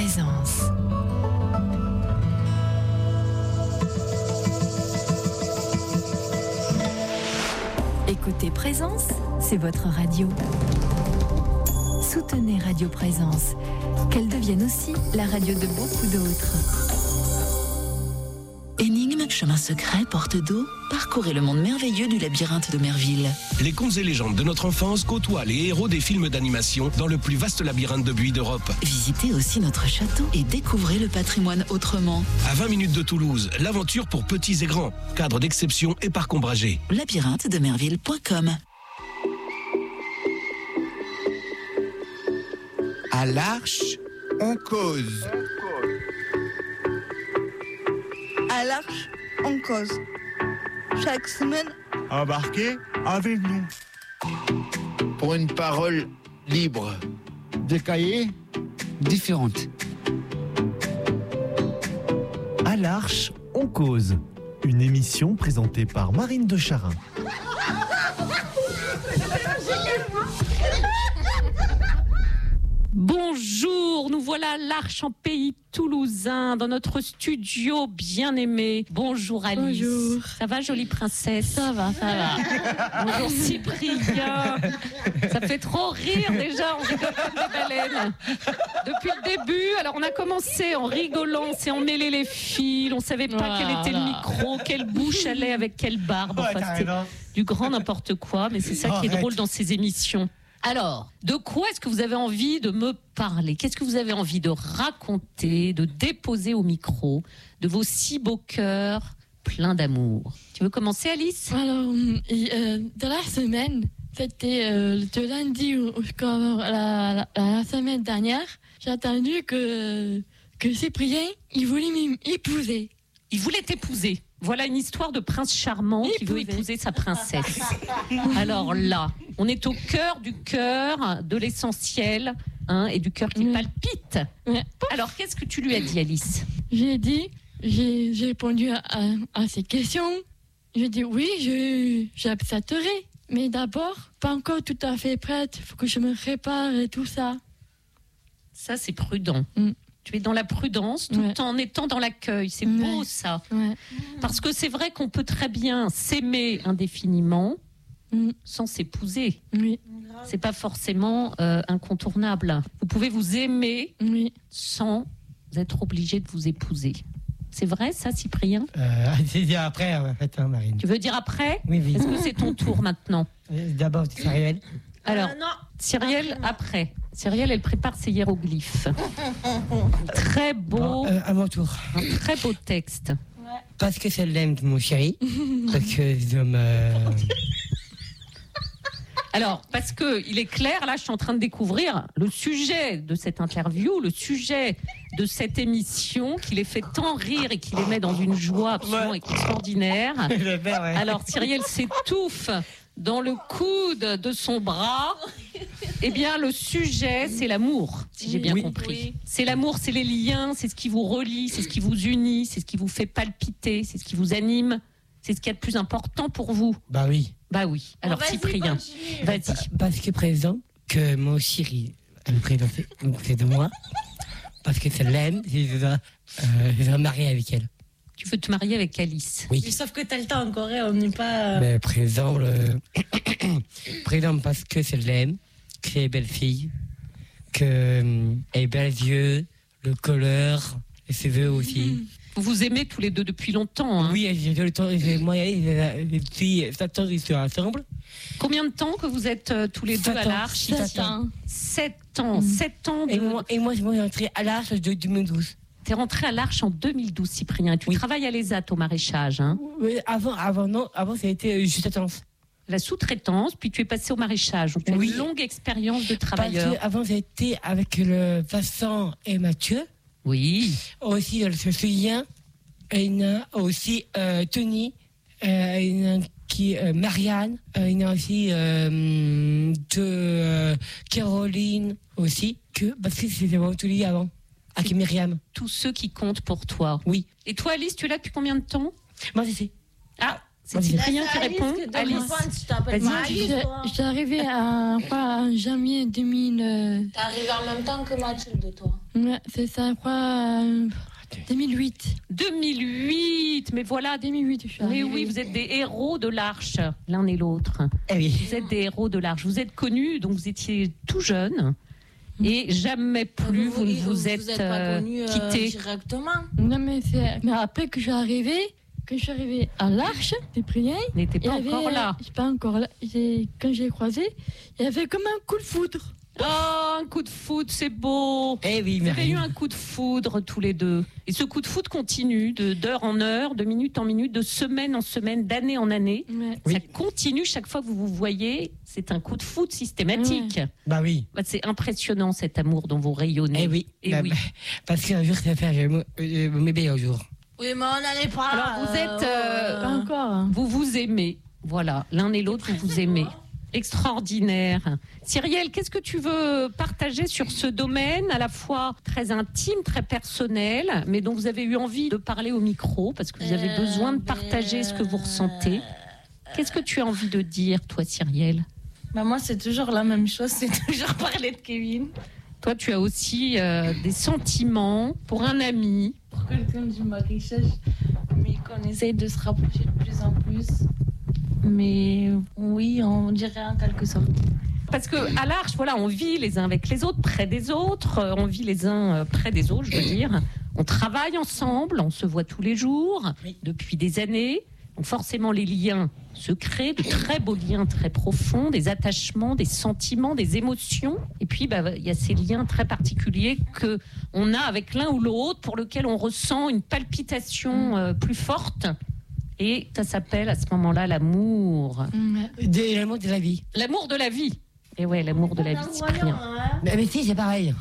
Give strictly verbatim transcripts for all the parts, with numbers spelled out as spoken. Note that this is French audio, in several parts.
Présence. Écoutez Présence, c'est votre radio. Soutenez Radio Présence, qu'elle devienne aussi la radio de beaucoup d'autres. Énigmes, chemins secrets, portes d'eau, parcourez le monde merveilleux du labyrinthe de Merville. Les contes et légendes de notre enfance côtoient les héros des films d'animation dans le plus vaste labyrinthe de buis d'Europe. Visitez aussi notre château et découvrez le patrimoine autrement. À vingt minutes de Toulouse, l'aventure pour petits et grands, cadre d'exception et parc ombragé. labyrinthe de merville point com. À l'Arche, on cause. À l'Arche, on cause. Chaque semaine, embarquez avec nous. Pour une parole libre. Des cahiers différentes. À l'Arche, on cause. Une émission présentée par Marine de Charin. Bonjour, nous voilà à l'Arche en pays toulousain, dans notre studio bien aimé. Bonjour Alice. Bonjour. Ça va, jolie princesse? Ça va, ça va. Bonjour Cyprien. Ça fait trop rire déjà, on rigole comme des baleines. Depuis le début, alors on a commencé en rigolant, on s'est emmêlé les fils, on savait pas Voilà. quel était le micro, quelle bouche allait avec quelle barbe. Enfin, c'était du grand n'importe quoi, mais c'est ça qui est Arrête. drôle dans ces émissions. Alors, de quoi est-ce que vous avez envie de me parler? Qu'est-ce que vous avez envie de raconter, de déposer au micro, de vos si beaux cœurs pleins d'amour? Tu veux commencer, Alice? Alors, euh, dans la semaine, c'était euh, de lundi jusqu'à la, la, la semaine dernière, j'ai entendu que, que Cyprien, il voulait m'épouser. Il voulait t'épouser. Voilà une histoire de prince charmant qui veut Épouser. épouser sa princesse. Alors là, on est au cœur du cœur, de l'essentiel, hein, et du cœur qui Oui. palpite. Ouais. Alors, qu'est-ce que tu lui as dit, Alice? J'ai dit, j'ai, j'ai répondu à, à, à ces questions. J'ai dit oui, je, j'accepterai. Mais d'abord, pas encore tout à fait prête. Il faut que je me prépare et tout ça. Ça, c'est prudent. Mm. Tu es dans la prudence tout Ouais. en étant dans l'accueil. C'est Ouais. beau, ça. Ouais. Parce que c'est vrai qu'on peut très bien s'aimer indéfiniment Mm. sans s'épouser. Oui, C'est pas forcément euh, incontournable. Vous pouvez vous aimer oui. sans être obligé de vous épouser. C'est vrai, ça, Cyprien? Euh, c'est dire après, en fait, hein, Marine. Tu veux dire après? Oui, oui. Est-ce que c'est ton tour maintenant? Euh, D'abord, c'est réel. Alors, Cyrielle, après. Cyrielle, elle prépare ses hiéroglyphes. Très beau, Bon, euh, à mon tour. un très beau texte. Parce que c'est l'aime de mon chéri. Parce que je me... Alors, parce que il est clair, là, je suis en train de découvrir le sujet de cette interview, le sujet de cette émission qui les fait tant rire et qui les met dans une joie absolument extraordinaire. Le père, ouais. Alors, Cyrielle s'étouffe dans le coude de son bras. Eh bien, le sujet, c'est l'amour, si j'ai bien Oui. compris. Oui. C'est l'amour, c'est les liens, c'est ce qui vous relie, c'est ce qui vous unit, c'est ce qui vous fait palpiter, c'est ce qui vous anime, c'est ce qui est le plus important pour vous. Bah oui. Bah oui. Alors, Vas-y, Cyprien, continue. vas-y. Parce que, par exemple, que mon chéri, elle me présentait, donc c'est de moi. Parce que c'est l'aime, je dois, euh, je dois me marier avec elle. Tu veux te marier avec Alice? Oui. Mais sauf que t'as le temps encore, hein, on n'est pas. Mais par exemple, euh, par exemple, parce que c'est l'aime, que c'est belle fille, que euh, elle est belle yeux, le couleur, les cheveux aussi. Vous vous aimez tous les deux depuis longtemps. Hein. Oui, j'ai le temps, j'ai- moi et elle, les filles, sept ans, ils sont ensemble. Combien de temps que vous êtes euh, tous les deux Sept à ans. l'Arche ici? Sept ans. Sept ans. Sept ans. Et De... moi, et moi, je suis entré à l'âge de deux mille douze. T'es rentré à l'Arche en deux mille douze, Cyprien. Tu Oui. travailles à l'E S A T au maraîchage. Hein. Oui, avant, avant, non, avant, ça a été euh, juste attente. La sous-traitance, puis tu es passé au maraîchage. Donc tu as Oui. une longue expérience de Parce travailleur. que avant, ça a été avec le Vincent et Mathieu. Oui. Aussi, euh, je me souviens, et il y en a aussi euh, Tony, euh, il y en a qui, euh, Marianne, euh, il y en a aussi euh, de euh, Caroline aussi, que, parce que c'était vraiment tout lié avant, avec C'est- Myriam. Tous ceux qui comptent pour toi. Oui. Et toi, Alice, tu es là depuis combien de temps? Moi, c'est Ah, C'est Cyprien qui répond. Alice, vas-y. Je suis arrivée à, en janvier deux mille. Euh... T'es arrivée en même temps que Mathilde, toi. Ouais, c'est ça, je crois. Euh, deux mille huit. deux mille huit, mais voilà. deux mille huit, je suis arrivée. Mais oui, vous êtes des héros de l'Arche, l'un et l'autre. Eh oui. Vous êtes des héros de l'Arche. Vous êtes connus, donc vous étiez tout jeune. Et jamais plus vous, vous ne vous, vous êtes, êtes pas connu, euh, quitté directement. Non, mais, c'est... mais après que je suis arrivée, quand je suis arrivée à l'Arche, Cyprien n'était pas avait, encore là. Je suis pas encore là. J'ai... Quand j'ai croisé, il y avait comme un coup de foudre. Oh, un coup de foudre, c'est beau. Eh oui, vous avez eu un coup de foudre tous les deux. Et ce coup de foudre continue de d'heure en heure, de minute en minute, de semaine en semaine, d'année en année. Ouais. Ça oui. continue chaque fois que vous vous voyez. C'est un coup de foudre systématique. Ouais. Bah oui. Bah, c'est impressionnant cet amour dont vous rayonnez. Eh oui. Et bah, oui. Bah, parce qu'un jour, ça va faire mes meilleurs jours. Oui, mais on n'en est pas. Alors vous êtes. Euh, pas encore. Vous vous aimez. Voilà. L'un et l'autre, vous vous aimez. Extraordinaire. Cyrielle, qu'est-ce que tu veux partager sur ce domaine à la fois très intime, très personnel, mais dont vous avez eu envie de parler au micro parce que vous avez euh, besoin de partager euh, ce que vous ressentez. Qu'est-ce que tu as envie de dire, toi, Cyrielle ? Bah moi, c'est toujours la même chose, c'est toujours parler de Kevin. Toi, tu as aussi euh, des sentiments pour un ami. Pour quelqu'un du maraîchage, mais qu'on essaye de se rapprocher de plus en plus. Mais oui, on dirait en quelque sorte. Parce que à l'Arche, voilà, on vit les uns avec les autres, près des autres. On vit les uns près des autres, je veux dire. On travaille ensemble, on se voit tous les jours, oui. depuis des années. Donc forcément, les liens se créent, de très beaux liens très profonds, des attachements, des sentiments, des émotions. Et puis, bah, il y a ces liens très particuliers que on a avec l'un ou l'autre, pour lequel on ressent une palpitation euh, plus forte. Et ça s'appelle à ce moment-là l'amour. Mmh. De, l'amour de la vie. L'amour de la vie. Et ouais, l'amour de la vie, Cyprien. Hein. Mais, mais si, c'est pareil.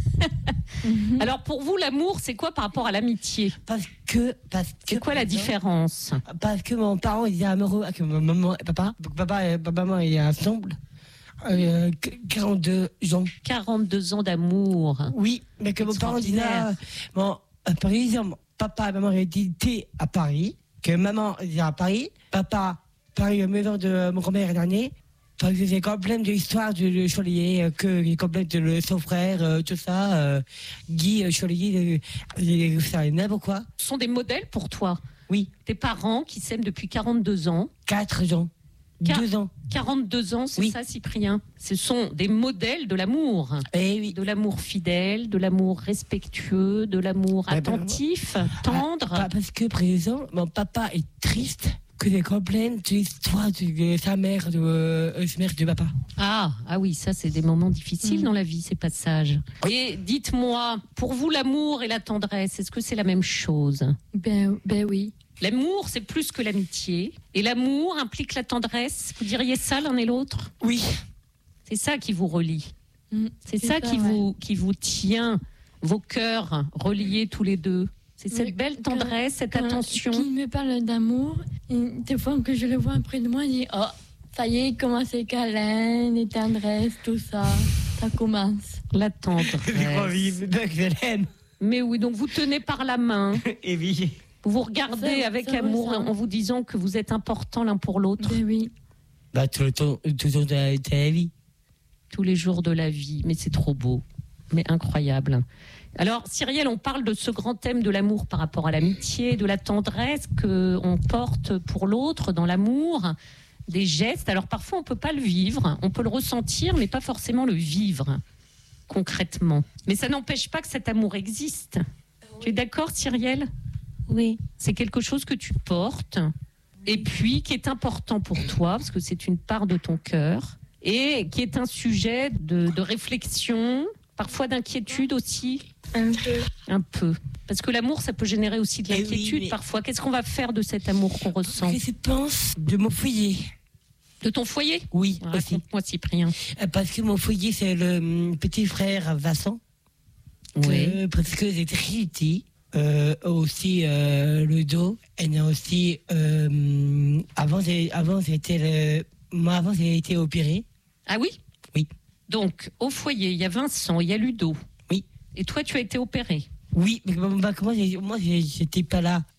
Alors pour vous, l'amour, c'est quoi par rapport à l'amitié ? Parce que, parce que. C'est quoi la différence ? Parce que mon parent était amoureux avec mon maman et papa. Donc papa et maman étaient ensemble. Euh, quarante-deux ans. quarante-deux ans d'amour. Oui, mais que mon parent disait, bon, par exemple, papa et maman étaient à Paris. Que maman était à Paris, papa, Paris, maison de mon grand-mère dernier, parce que c'est complète de l'histoire du Cholier, que c'est complète de son frère, euh, tout ça, euh, Guy Cholier, euh, ça n'importe quoi. Ce sont des modèles pour toi ? Oui. Tes parents qui s'aiment depuis quarante-deux ans. quatre ans. Car- deux ans. quarante-deux ans, c'est oui. ça, Cyprien ? Ce sont des modèles de l'amour. Eh oui. De l'amour fidèle, de l'amour respectueux, de l'amour eh attentif, ben, tendre. Ah, parce que, présent, mon papa est triste que des complètes de l'histoire de sa mère, de euh, sa mère de papa. Ah, ah oui, ça, c'est des moments difficiles mmh. dans la vie, ces passages. Et dites-moi, pour vous, l'amour et la tendresse, est-ce que c'est la même chose ? Ben, ben oui. L'amour, c'est plus que l'amitié. Et l'amour implique la tendresse. Vous diriez ça l'un et l'autre ? Oui. C'est ça qui vous relie. Mmh, c'est, c'est ça, ça qui, ouais. vous, qui vous tient, vos cœurs reliés tous les deux. C'est cette oui, belle tendresse, cette quand, attention. Qui me parle d'amour, et des fois que je le vois près de moi, je dis « Oh, ça y est, il commence les câlins, les tendresses, tout ça. Ça commence. » La tendresse. Mais oui, donc vous tenez par la main. Et oui. Vous vous regardez ça, avec ça amour en vous disant que vous êtes importants l'un pour l'autre. Ben oui. Bah, tout le temps, tout le temps de la, de la vie. Tous les jours de la vie. Mais c'est trop beau. Mais incroyable. Alors, Cyrielle, on parle de ce grand thème de l'amour par rapport à l'amitié, de la tendresse qu'on porte pour l'autre dans l'amour, des gestes. Alors, parfois, on ne peut pas le vivre. On peut le ressentir, mais pas forcément le vivre concrètement. Mais ça n'empêche pas que cet amour existe. Tu es d'accord, Cyrielle ? Oui. C'est quelque chose que tu portes et puis qui est important pour toi parce que c'est une part de ton cœur et qui est un sujet de, de réflexion, parfois d'inquiétude aussi. Un peu. Un peu. Parce que l'amour, ça peut générer aussi de l'inquiétude oui, mais... parfois. Qu'est-ce qu'on va faire de cet amour qu'on ressent ? Je pense de mon foyer. De ton foyer ? Oui, ah, aussi. Raconte-moi, Cyprien. Parce que mon foyer, c'est le petit frère Vincent. Oui. Parce que j'ai Trinity. Euh, aussi euh, le dos. Elle a aussi euh, avant, j'ai, avant c'était le, moi avant j'ai été opéré. Ah oui. Oui. Donc au foyer il y a Vincent, il y a Ludo. Oui. Et toi tu as été opéré. Oui, mais bah, comment j'ai, moi j'étais pas là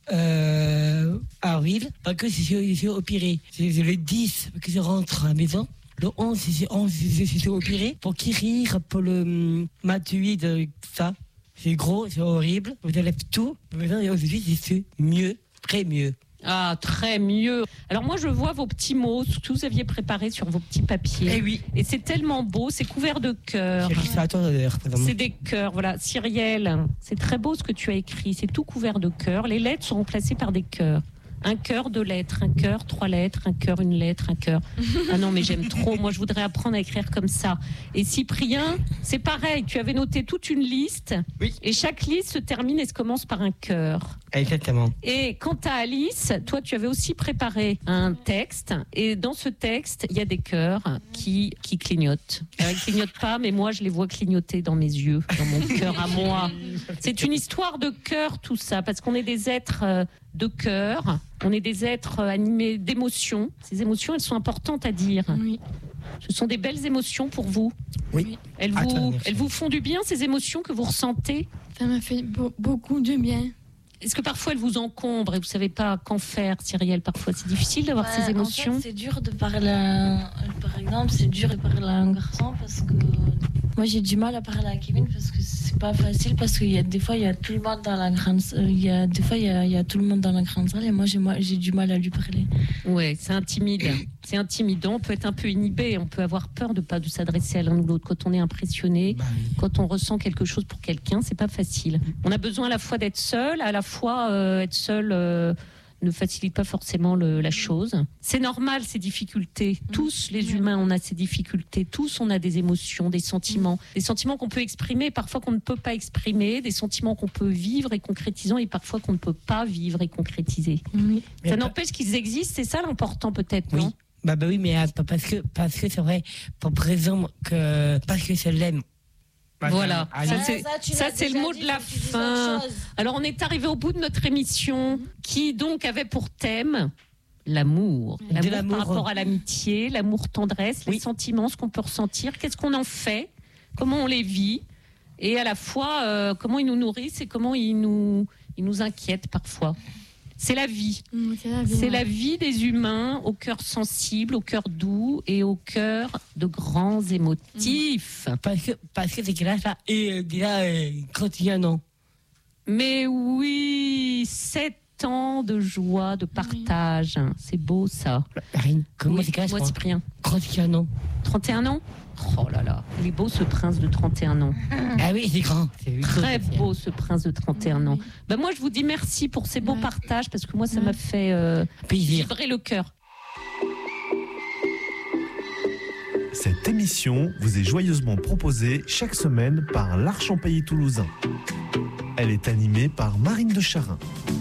euh, avril, parce que c'est, c'est opéré. C'est, c'est le dix, parce que je rentre à la maison. Le onze, c'est, onze, c'est, c'est opéré. Pour guérir, pour le mathuide, ça. C'est gros, c'est horrible. Vous enlève tout. Maintenant, aujourd'hui, c'est mieux, très mieux. Ah, très mieux. Alors moi, je vois vos petits mots, ce que vous aviez préparé sur vos petits papiers. Eh oui. Et c'est tellement beau, c'est couvert de cœurs. C'est, c'est des cœurs, voilà. Cyrielle, c'est très beau ce que tu as écrit. C'est tout couvert de cœurs. Les lettres sont remplacées par des cœurs. Un cœur, deux lettres, un cœur, trois lettres, un cœur, une lettre, un cœur. Ah non, mais j'aime trop. Moi, je voudrais apprendre à écrire comme ça. Et Cyprien, c'est pareil. Tu avais noté toute une liste. Oui. Et chaque liste se termine et se commence par un cœur. Exactement. Et quant à Alice, toi, tu avais aussi préparé un texte. Et dans ce texte, il y a des cœurs qui, qui clignotent. Alors, ils ne clignotent pas, mais moi, je les vois clignoter dans mes yeux, dans mon cœur à moi. C'est une histoire de cœur, tout ça, parce qu'on est des êtres euh, de cœur. On est des êtres animés d'émotions. Ces émotions, elles sont importantes à dire. Oui. Ce sont des belles émotions pour vous. Oui. Elles vous, Attends, elles vous font du bien, ces émotions que vous ressentez? Ça m'a fait be- beaucoup de bien. Est-ce que parfois elles vous encombrent et vous ne savez pas qu'en faire, Cyrielle? Parfois, c'est difficile d'avoir Ouais, ces émotions. En fait, c'est dur de parler à... Par exemple, c'est dur de parler à un garçon parce que... Moi, j'ai du mal à parler à Kevin parce que c'est pas facile parce qu'il y a des fois, il y a tout le monde dans la grande salle. Il y a des fois, il y a, il y a tout le monde dans la grande salle et moi, j'ai, j'ai du mal à lui parler. Ouais, c'est intimide. C'est intimidant. On peut être un peu inhibé. On peut avoir peur de pas de s'adresser à l'un ou l'autre. Quand on est impressionné, bah oui. Quand on ressent quelque chose pour quelqu'un, c'est pas facile. On a besoin à la fois d'être seul, à la fois euh, être seul. Euh, ne facilite pas forcément le, la chose. C'est normal, ces difficultés. Tous les humains, on a ces difficultés. Tous, on a des émotions, des sentiments. Des sentiments qu'on peut exprimer, parfois qu'on ne peut pas exprimer. Des sentiments qu'on peut vivre et concrétiser et parfois qu'on ne peut pas vivre et concrétiser. Oui. Ça n'empêche qu'ils existent, c'est ça l'important peut-être, oui. Non bah, bah oui, mais euh, parce que, parce que c'est vrai, pour présent, que, parce que je l'aime. Voilà, ah, ça c'est, ça, ça, c'est le mot de la fin. Alors on est arrivé au bout de notre émission qui donc avait pour thème l'amour. L'amour, l'amour par rapport à l'amitié, l'amour tendresse, oui. Les sentiments, ce qu'on peut ressentir, qu'est-ce qu'on en fait, comment on les vit et à la fois euh, comment ils nous nourrissent et comment ils nous, ils nous inquiètent parfois. C'est la vie. Mmh, c'est la vie, c'est ouais. la vie des humains au cœur sensible, au cœur doux et au cœur de grands émotifs. Mmh. Parce que, parce que c'est que là, ça, et déjà, euh, quotidiennement. Mais oui, sept ans de joie, de partage. Oui. C'est beau, ça. Marine, comment oui, c'est que là, moi, Cyprien. Quotidiennement. trente et un ans? Oh là là, il est beau ce prince de trente et un ans. Ah oui, c'est grand. C'est très beau ce prince de trente et un ans. Ben moi, je vous dis merci pour ces beaux ouais. partages parce que moi, ça ouais. m'a fait euh, vibrer le cœur. Cette émission vous est joyeusement proposée chaque semaine par l'Arche en Pays Toulousain. Elle est animée par Marine de Charin.